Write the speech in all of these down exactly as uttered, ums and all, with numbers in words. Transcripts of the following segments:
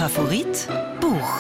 Favorit Buch.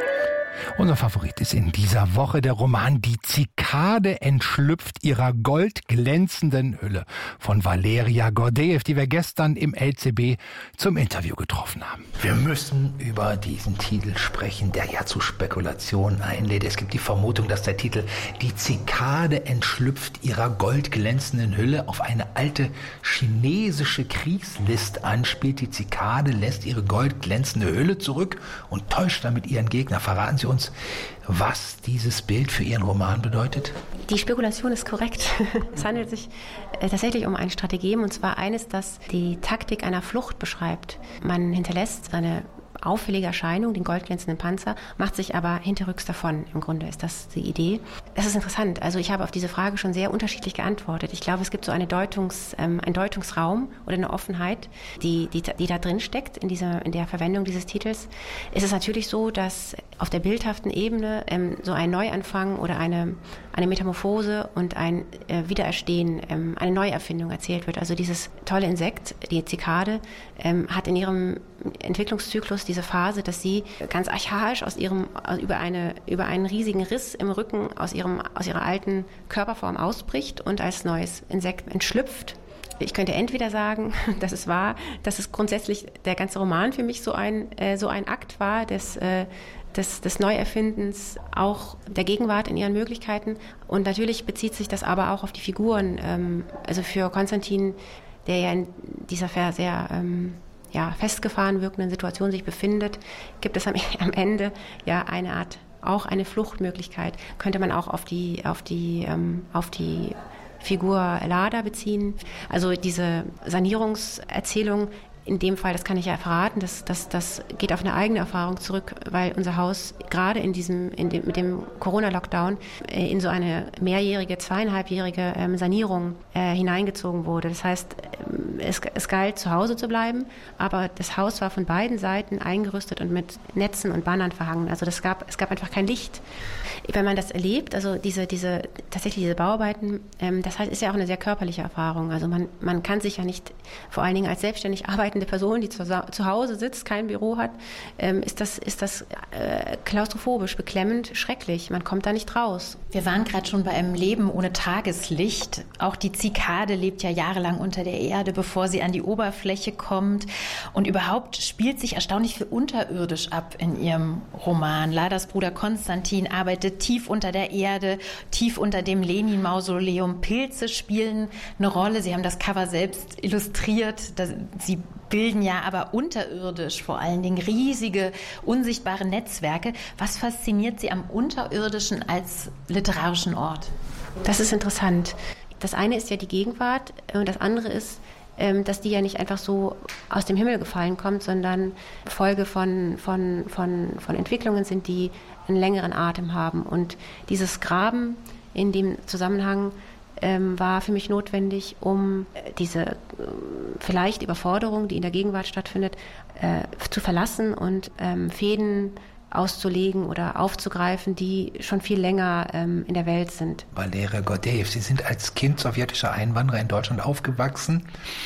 Unser Favorit ist in dieser Woche der Roman Die Zikade entschlüpft ihrer goldglänzenden Hülle von Valeria Gordeev, die wir gestern im L C B zum Interview getroffen haben. Wir müssen über diesen Titel sprechen, der ja zu Spekulationen einlädt. Es gibt die Vermutung, dass der Titel Die Zikade entschlüpft ihrer goldglänzenden Hülle auf eine alte chinesische Kriegslist anspielt. Die Zikade lässt ihre goldglänzende Hülle zurück und täuscht damit ihren Gegner. Verraten Sie uns, was dieses Bild für Ihren Roman bedeutet? Die Spekulation ist korrekt. Es handelt sich äh, tatsächlich um ein Stratagem, und zwar eines, das die Taktik einer Flucht beschreibt. Man hinterlässt eine auffällige Erscheinung, den goldglänzenden Panzer, macht sich aber hinterrücks davon. Im Grunde ist das die Idee. Das ist interessant. Also ich habe auf diese Frage schon sehr unterschiedlich geantwortet. Ich glaube, es gibt so eine Deutungs, ähm, einen Deutungsraum oder eine Offenheit, die, die, die da drin steckt in, dieser, in der Verwendung dieses Titels. Es ist natürlich so, dass auf der bildhaften Ebene ähm, so ein Neuanfang oder eine, eine Metamorphose und ein äh, Wiedererstehen, ähm, eine Neuerfindung erzählt wird. Also dieses tolle Insekt, die Zikade, ähm, hat in ihrem Entwicklungszyklus diese Phase, dass sie ganz archaisch aus ihrem, über eine, über einen riesigen Riss im Rücken aus ihrem, aus ihrer alten Körperform ausbricht und als neues Insekt entschlüpft. Ich könnte entweder sagen, dass es war, dass es grundsätzlich der ganze Roman für mich so ein, äh, so ein Akt war, des, äh, des, des Neuerfindens, auch der Gegenwart in ihren Möglichkeiten. Und natürlich bezieht sich das aber auch auf die Figuren. Ähm, also für Konstantin, der ja in dieser sehr ähm, ja, festgefahren wirkenden Situation sich befindet, gibt es am, am Ende ja eine Art, auch eine Fluchtmöglichkeit. Könnte man auch auf die, auf die, ähm, auf die Figur Lada beziehen. Also diese Sanierungserzählung, in dem Fall, das kann ich ja verraten, das, das, das geht auf eine eigene Erfahrung zurück, weil unser Haus gerade in diesem, in dem, mit dem Corona-Lockdown äh, in so eine mehrjährige, zweieinhalbjährige ähm, Sanierung äh, hineingezogen wurde. Das heißt, ähm, es, es galt, zu Hause zu bleiben, aber das Haus war von beiden Seiten eingerüstet und mit Netzen und Bannern verhangen. Also das gab, es gab einfach kein Licht. Wenn man das erlebt, also diese, diese, tatsächlich diese Bauarbeiten, ähm, das heißt, ist ja auch eine sehr körperliche Erfahrung. Also man, man kann sich ja nicht, vor allen Dingen als selbstständig arbeitende Person, die zu, zu Hause sitzt, kein Büro hat, ähm, ist das, ist das äh, klaustrophobisch, beklemmend, schrecklich. Man kommt da nicht raus. Wir waren gerade schon bei einem Leben ohne Tageslicht. Auch die Zikade lebt ja jahrelang unter der Erde, bevor sie an die Oberfläche kommt. Und überhaupt spielt sich erstaunlich viel unterirdisch ab in ihrem Roman. Ladas Bruder Konstantin arbeitet tief unter der Erde, tief unter dem Lenin-Mausoleum. Pilze spielen eine Rolle. Sie haben das Cover selbst illustriert. Sie bilden ja aber unterirdisch vor allen Dingen riesige, unsichtbare Netzwerke. Was fasziniert Sie am Unterirdischen als literarischen Ort? Das ist interessant. Das eine ist ja die Gegenwart und das andere ist, dass die ja nicht einfach so aus dem Himmel gefallen kommt, sondern Folge von, von, von, von Entwicklungen sind, die einen längeren Atem haben. Und dieses Graben in dem Zusammenhang ähm, war für mich notwendig, um diese äh, vielleicht Überforderung, die in der Gegenwart stattfindet, äh, zu verlassen und ähm, Fäden auszulegen oder aufzugreifen, die schon viel länger ähm, in der Welt sind. Valeria Gordeev, Sie sind als Kind sowjetischer Einwanderer in Deutschland aufgewachsen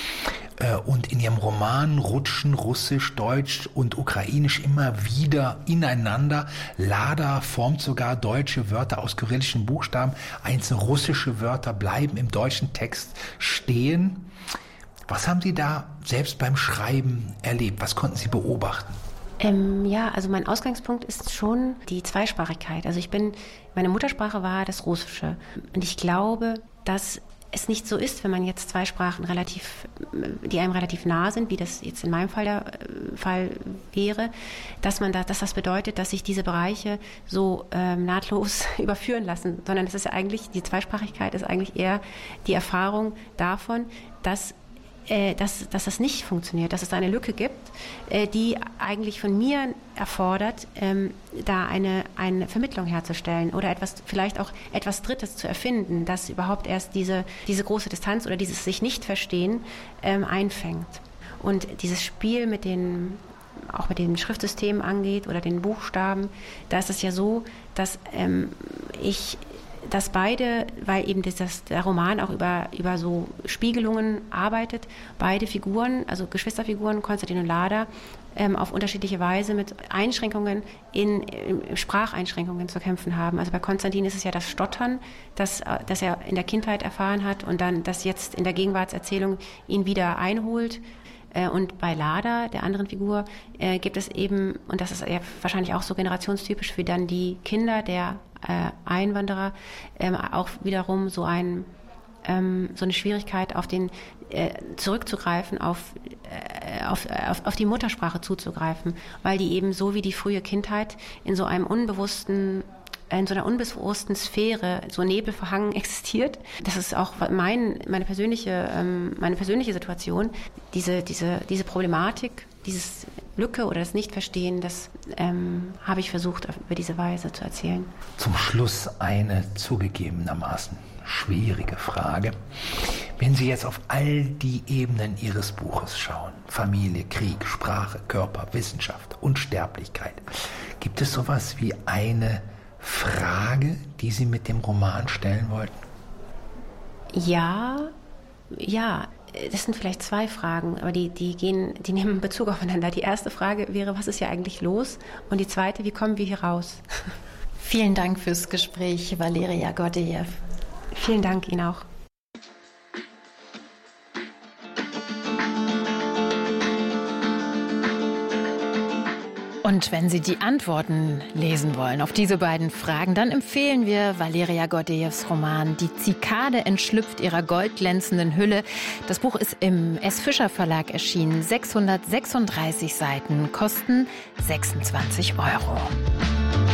äh, und in Ihrem Roman rutschen Russisch, Deutsch und Ukrainisch immer wieder ineinander. Lada formt sogar deutsche Wörter aus kyrillischen Buchstaben. Einzelne russische Wörter bleiben im deutschen Text stehen. Was haben Sie da selbst beim Schreiben erlebt? Was konnten Sie beobachten? Ähm, ja, also mein Ausgangspunkt ist schon die Zweisprachigkeit. Also ich bin, meine Muttersprache war das Russische. Und ich glaube, dass es nicht so ist, wenn man jetzt zwei Sprachen relativ, die einem relativ nah sind, wie das jetzt in meinem Fall der Fall wäre, dass man da, dass das bedeutet, dass sich diese Bereiche so ähm, nahtlos überführen lassen, sondern es ist ja eigentlich, die Zweisprachigkeit ist eigentlich eher die Erfahrung davon, dass Dass, dass das nicht funktioniert, dass es eine Lücke gibt, die eigentlich von mir erfordert, ähm, da eine, eine Vermittlung herzustellen oder etwas, vielleicht auch etwas Drittes zu erfinden, das überhaupt erst diese, diese große Distanz oder dieses sich nicht verstehen ähm, einfängt. Und dieses Spiel mit den, auch mit den Schriftsystemen angeht oder den Buchstaben, da ist es ja so, dass ähm, ich dass beide, weil eben das, das, der Roman auch über, über so Spiegelungen arbeitet, beide Figuren, also Geschwisterfiguren, Konstantin und Lada, ähm, auf unterschiedliche Weise mit Einschränkungen in, in Spracheinschränkungen zu kämpfen haben. Also bei Konstantin ist es ja das Stottern, das, das er in der Kindheit erfahren hat und dann das jetzt in der Gegenwartserzählung ihn wieder einholt. Und bei Lada, der anderen Figur, äh, gibt es eben, und das ist ja wahrscheinlich auch so generationstypisch für dann die Kinder der äh, Einwanderer, ähm, auch wiederum so, ein, ähm, so eine Schwierigkeit, auf den äh, zurückzugreifen, auf, äh, auf, auf, auf die Muttersprache zuzugreifen, weil die eben so wie die frühe Kindheit in so einem unbewussten in so einer unbewussten Sphäre, so nebelverhangen existiert. Das ist auch mein, meine persönliche, ähm, meine persönliche Situation. Diese, diese, diese Problematik, dieses Lücke oder das Nichtverstehen, das ähm, habe ich versucht, über diese Weise zu erzählen. Zum Schluss eine zugegebenermaßen schwierige Frage. Wenn Sie jetzt auf all die Ebenen Ihres Buches schauen, Familie, Krieg, Sprache, Körper, Wissenschaft, Unsterblichkeit, gibt es sowas wie eine Frage, die Sie mit dem Roman stellen wollten? Ja, ja, das sind vielleicht zwei Fragen, aber die, die gehen, die nehmen Bezug aufeinander. Die erste Frage wäre, was ist hier eigentlich los? Und die zweite, wie kommen wir hier raus? Vielen Dank fürs Gespräch, Valeria Gordejew. Vielen Dank Ihnen auch. Und wenn Sie die Antworten lesen wollen auf diese beiden Fragen, dann empfehlen wir Valeria Gordejews Roman Die Zikade entschlüpft ihrer goldglänzenden Hülle. Das Buch ist im S. Fischer Verlag erschienen. sechshundertsechsunddreißig Seiten, kosten sechsundzwanzig Euro.